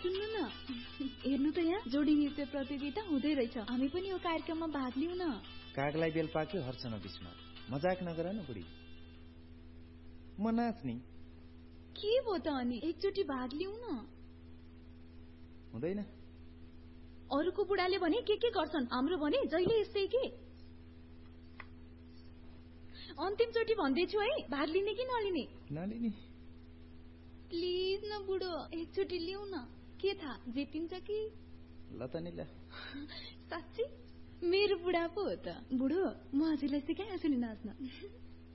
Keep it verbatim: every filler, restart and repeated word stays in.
सुन्नु न, हेर्नु त यहाँ जोडी नृत्य प्रतियोगिता हुँदै रहेछ। हामी पनि यो कार्यक्रममा भाग लिऊ न। कागलाई बेल पाक्यो हर्षन बिचमा। मजाक नगर न बुढी, म नाच्ने। के भो त अनि एकचोटि भाग लिऊ न। हुँदैन। अरूको बुढाले भने के के गर्छन्, हाम्रो भने जहिले यस्तै के। अन्तिम चोटि भन्दैछु है, भाग लिने कि नलिने? नलिने। प्लिज न बुढो, एकचोटि लिऊ न। के थाहा जितिन्छ कि? ल त नि ल। साँच्ची मेरो बुढा पो हो त। बुढो, म हजुरलाई सिकाइहाल्छु नि नाच्न।